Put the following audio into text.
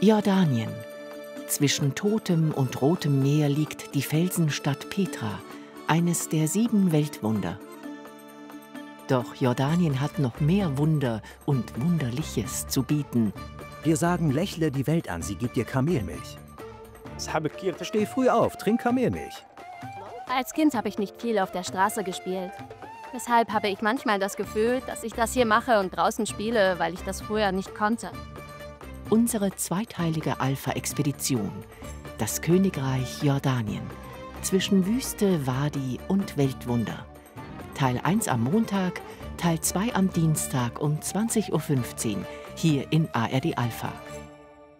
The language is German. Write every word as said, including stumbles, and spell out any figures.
Jordanien. Zwischen Totem und Rotem Meer liegt die Felsenstadt Petra, eines der sieben Weltwunder. Doch Jordanien hat noch mehr Wunder und Wunderliches zu bieten. Wir sagen, lächle die Welt an, sie gibt dir Kamelmilch. Steh früh auf, trink Kamelmilch. Als Kind habe ich nicht viel auf der Straße gespielt. Deshalb habe ich manchmal das Gefühl, dass ich das hier mache und draußen spiele, weil ich das früher nicht konnte. Unsere zweiteilige Alpha-Expedition, das Königreich Jordanien, zwischen Wüste, Wadi und Weltwunder. Teil eins am Montag, Teil zwei am Dienstag um zwanzig Uhr fünfzehn, hier in A R D Alpha.